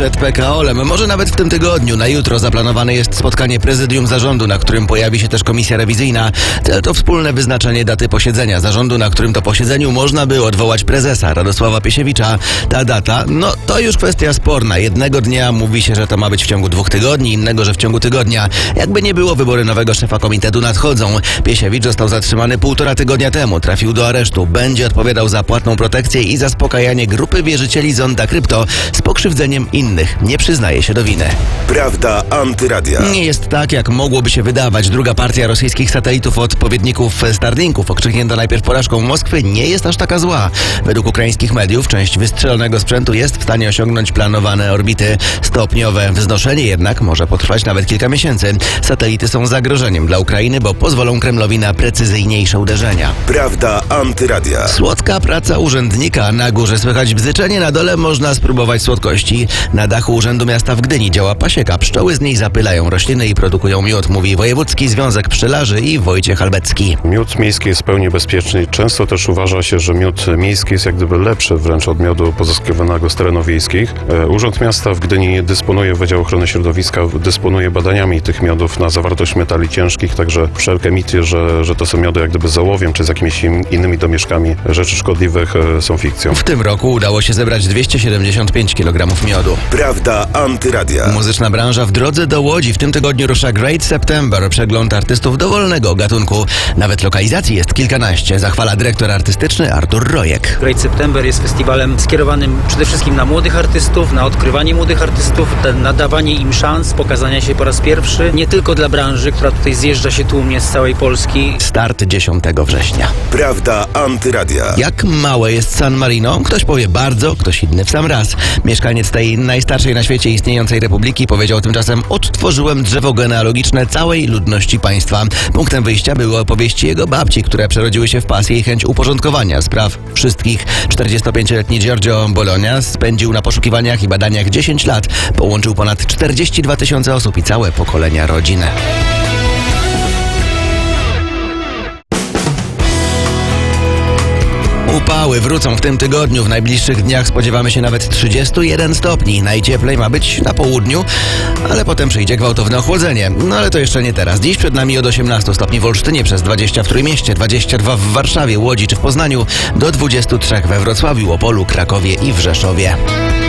przed PKO-lem. Może nawet w tym tygodniu. Na jutro zaplanowane jest spotkanie prezydium zarządu, na którym pojawi się też komisja rewizyjna. To wspólne wyznaczenie daty posiedzenia zarządu, na którym to posiedzeniu można by odwołać prezesa Radosława Piesiewicza. Ta data, to już kwestia sporna. Jednego dnia mówi się, że to ma być w ciągu 2 tygodni, innego, że w ciągu tygodnia. Jakby nie było, wybory nowego szefa komitetu nadchodzą. Piesiewicz został zatrzymany 1,5 tygodnia temu. Trafił do aresztu. Będzie odpowiadał za płatną protekcję i zaspokajanie grupy wierzycieli Zonda Krypto z pokrzywdzeniem innych. Nie przyznaje się do winy. Prawda Antyradia. Nie jest tak, jak mogłoby się wydawać. Druga partia rosyjskich satelitów odpowiedników Starlinków, okrzyknięta najpierw porażką Moskwy, nie jest aż taka zła. Według ukraińskich mediów część wystrzelonego sprzętu jest w stanie osiągnąć planowane orbity. Stopniowe wznoszenie jednak może potrwać nawet kilka miesięcy. Satelity są zagrożeniem dla Ukrainy, bo pozwolą Kremlowi na precyzyjniejsze uderzenia. Prawda Antyradia. Słodka praca urzędnika. Na górze słychać bzyczenie, na dole można spróbować słodkości. Na dachu Urzędu Miasta w Gdyni działa pasieka. Pszczoły z niej zapylają rośliny i produkują miód, mówi Wojewódzki Związek Pszczelarzy i Wojciech Albecki. Miód miejski jest w pełni bezpieczny. Często też uważa się, że miód miejski jest jak gdyby lepszy wręcz od miodu pozyskiwanego z terenów wiejskich. Urząd Miasta w Gdyni nie dysponuje, Wydział Ochrony Środowiska dysponuje badaniami tych miodów na zawartość metali ciężkich, także wszelkie mity, że to są miody jak gdyby z ołowiem czy z jakimiś innymi domieszkami rzeczy szkodliwych są fikcją. W tym roku udało się zebrać 275 kg miodu. Prawda Antyradia. Muzyczna branża w drodze do Łodzi. W tym tygodniu rusza Great September, przegląd artystów dowolnego gatunku. Nawet lokalizacji jest kilkanaście, zachwala dyrektor artystyczny Artur Rojek. Great September jest festiwalem skierowanym przede wszystkim na młodych artystów, na odkrywanie młodych artystów, na dawanie im szans pokazania się po raz pierwszy, nie tylko dla branży, która tutaj zjeżdża się tłumnie z całej Polski. Start 10 września. Prawda Antyradia. Jak małe jest San Marino? Ktoś powie bardzo, ktoś inny w sam raz. Mieszkaniec tej najstarszej na świecie istniejącej republiki powiedział tymczasem: odtworzyłem drzewo genealogiczne całej ludności państwa. Punktem wyjścia były opowieści jego babci, które przerodziły się w pasję i chęć uporządkowania spraw wszystkich. 45-letni Giorgio Bologna spędził na poszukiwaniach i badaniach 10 lat. Połączył ponad 42 000 osób i całe pokolenia rodzin. Upały wrócą w tym tygodniu. W najbliższych dniach spodziewamy się nawet 31 stopni. Najcieplej ma być na południu, ale potem przyjdzie gwałtowne ochłodzenie. Ale to jeszcze nie teraz. Dziś przed nami od 18 stopni w Olsztynie, przez 20 w Trójmieście, 22 w Warszawie, Łodzi czy w Poznaniu, do 23 we Wrocławiu, Opolu, Krakowie i w Rzeszowie.